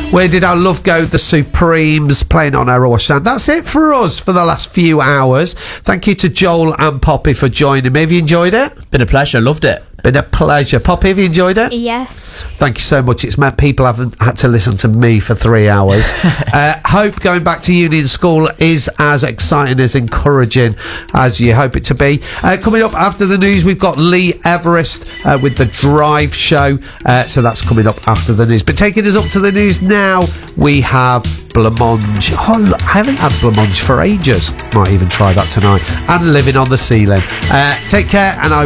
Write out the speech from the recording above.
Where did our love go? The Supremes playing on our Wash Sound. That's it for us for the last few hours. Thank you to Joel and Poppy for joining me. Have you enjoyed it? Been a pleasure, loved it. Been a pleasure. Poppy, have you enjoyed it? Yes. Thank you so much. It's meant people haven't had to listen to me for 3 hours. Hope going back to uni and school is as exciting, as encouraging as you hope it to be. Coming up after the news, we've got Lee Everest with the Drive Show. So that's coming up after the news. But taking us up to the news now, we have Blancmange. Oh, I haven't had Blancmange for ages. Might even try that tonight. And Living on the Ceiling. Take care, and I